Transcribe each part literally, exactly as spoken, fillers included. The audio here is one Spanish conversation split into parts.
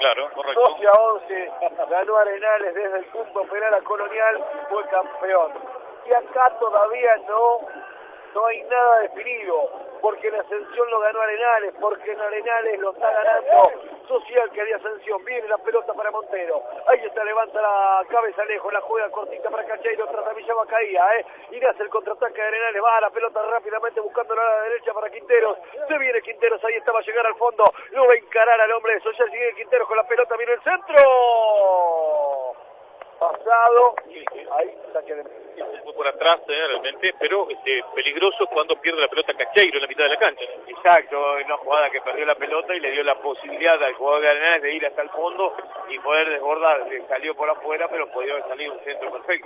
Claro, correcto. doce a once ganó Arenales desde el punto penal a Colonial y fue campeón. Y acá todavía no, no hay nada definido, porque en Ascensión lo ganó Arenales, porque en Arenales lo está ganando Social, que había Ascensión. Viene la pelota para Montero, ahí está, levanta la cabeza lejos, la juega cortita para Cacheiro, trata Villaba, caía, eh, y hace el contraataque de Arenales, va a la pelota rápidamente buscando la derecha para Quinteros, se viene Quinteros, ahí está, va a llegar al fondo, lo va a encarar al hombre de Social, sigue Quinteros con la pelota, viene el centro, pasado, ahí saque de... Fue por atrás, eh, realmente, pero este, peligroso cuando pierde la pelota Cacheiro en la mitad de la cancha. Exacto, en una jugada que perdió la pelota y le dio la posibilidad al jugador de Arenales de ir hasta el fondo y poder desbordar. Le salió por afuera, pero podía haber salido un centro perfecto.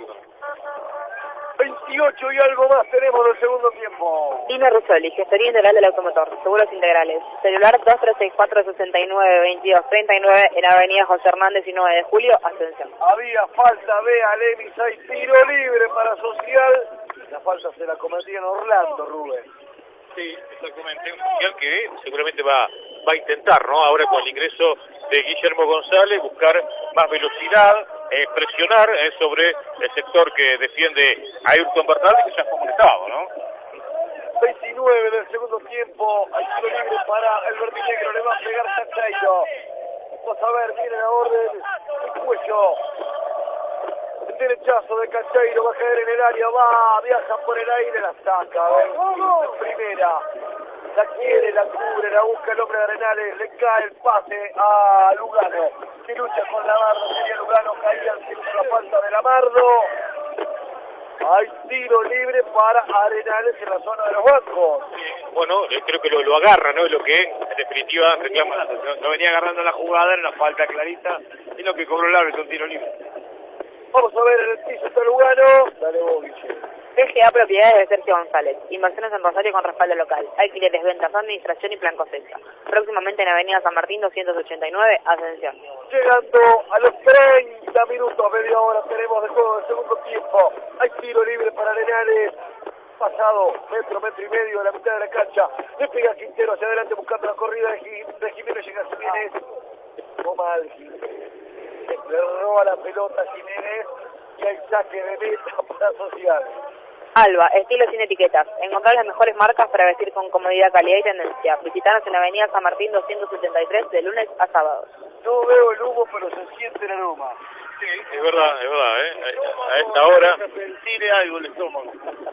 veintiocho y algo más tenemos del segundo tiempo. Dina Russoli, gestoría integral del automotor, seguros integrales. Celular dos tres seis cuatro, seis nueve, veintidós treinta y nueve en Avenida José Hernández y nueve de julio, Ascensión. Había falta de Alemis, hay tiro libre para Social. La falta se la cometía en Orlando, Rubén. Sí, exactamente. Un Social que seguramente va, va a intentar, ¿no? Ahora con el ingreso de Guillermo González, buscar más velocidad, eh, presionar eh, sobre el sector que defiende a Ayrton Bernardi, que ya fue molestado, ¿no? veintinueve del segundo tiempo, hay tiro libre para el verdinegro, le va a pegar Cacheiro. Vamos a ver, viene la orden, el cuello. El derechazo de Cacheiro va a caer en el área, va, viaja por el aire, la saca, ¿eh? En primera. La quiere, la cubre, la busca el hombre de Arenales, le cae el pase a Lugano, que lucha con Lamardo, sería Lugano, caía ante la falta de Lamardo. Hay tiro libre para Arenales en la zona de los bancos. Bueno, eh, creo que lo, lo agarra, ¿no? Es lo que en definitiva reclama. No, no venía agarrando la jugada, era una falta clarita, y lo que cobró el árbitro, un tiro libre. Vamos a ver en el piso está Lugano. Dale vos, Guille. P G A Propiedades de Sergio González. Inversiones en Rosario con respaldo local. Alquileres, ventas, administración y plan cosecha. Próximamente en Avenida San Martín doscientos ochenta y nueve, Ascensión. Llegando a los treinta minutos, media hora tenemos de juego del segundo tiempo. Hay tiro libre para Arenales. Pasado metro, metro y medio de la mitad de la cancha. Le pega Quintero hacia adelante buscando la corrida de, Jim, de Jiménez. Llega Jiménez. No mal Jiménez. Le roba la pelota a Jiménez. Y hay saque de meta para Social. Alba, estilo sin etiquetas. Encontrar las mejores marcas para vestir con comodidad, calidad y tendencia. Visitanos en Avenida San Martín doscientos setenta y tres de lunes a sábados. No veo el humo, pero se siente el aroma. Sí, es verdad, es verdad, ¿eh? A, a esta hora... Tiene algo el estómago.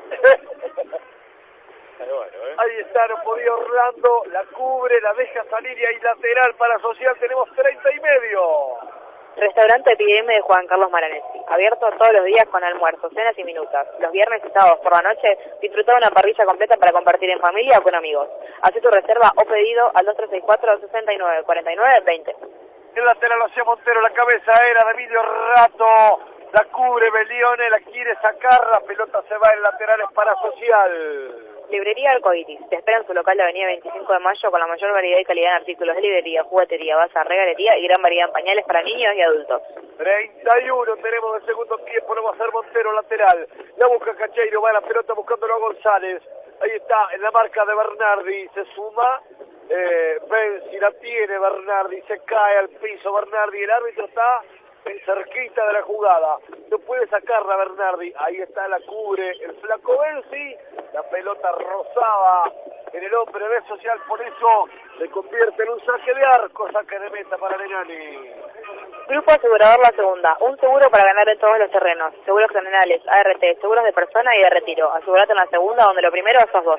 Bueno, ¿eh? Ahí está, no podía Orlando, la cubre, la deja salir y ahí lateral para Social, tenemos treinta y medio. Restaurante P M de Juan Carlos Maranesi, abierto todos los días con almuerzos, cenas y minutas. Los viernes y sábados por la noche, disfruta de una parrilla completa para compartir en familia o con amigos. Haz tu reserva o pedido al dos tres seis cuatro, seis nueve, cuatro nueve, veinte. El lateral hacia Montero, la cabeza era de Emilio Rato, la cubre Belione, la quiere sacar, la pelota se va en laterales para Social. Librería Arcoiris, te espera en su local de Avenida veinticinco de mayo con la mayor variedad y calidad en artículos de librería, juguetería, bazar, regalería y gran variedad en pañales para niños y adultos. treinta y uno tenemos del segundo tiempo, lo va a hacer Montero lateral, la busca Cacheiro, va a la pelota buscándolo a González, ahí está en la marca de Bernardi, se suma, eh, Benzi la tiene Bernardi, se cae al piso Bernardi, el árbitro está cerquita de la jugada, no puede sacarla Bernardi, ahí está, la cubre el flaco Benzi, la pelota rozaba en el hombre de Social, por eso se convierte en un saque de arco, saque de meta para Arenales. Grupo Asegurador La Segunda, un seguro para ganar en todos los terrenos, seguros generales, A R T, seguros de persona y de retiro, asegurate en La Segunda donde lo primero sos vos.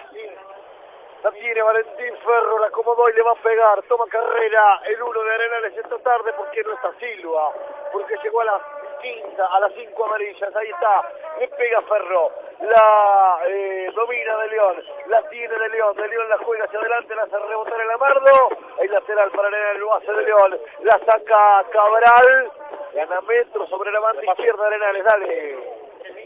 La tiene Valentín Ferro, la acomodó y le va a pegar, toma carrera, el uno de Arenales esta tarde porque no está Silva, porque llegó a la quinta, a las cinco amarillas, ahí está, le pega Ferro, la eh, domina de León, la tiene de León, de León la juega hacia adelante, la hace rebotar el Amardo, el lateral para Arenales lo hace de León, la saca Cabral, gana metro sobre la banda izquierda de Arenales, dale.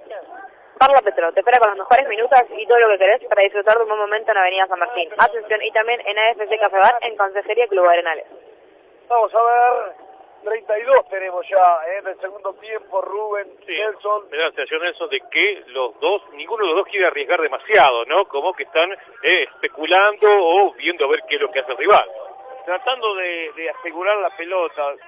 Parla Petro, te espera con las mejores minutas y todo lo que querés para disfrutar de un buen momento en Avenida San Martín. Atención, y también en A F C Café Bar en Consejería Club Arenales. Vamos a ver, treinta y dos tenemos ya ¿eh? en el segundo tiempo, Rubén, Sí, Nelson. me da la sensación, Nelson, de que los dos, ninguno de los dos quiere arriesgar demasiado, ¿no? Como que están eh, especulando o viendo a ver qué es lo que hace el rival. Tratando de, de asegurar la pelota.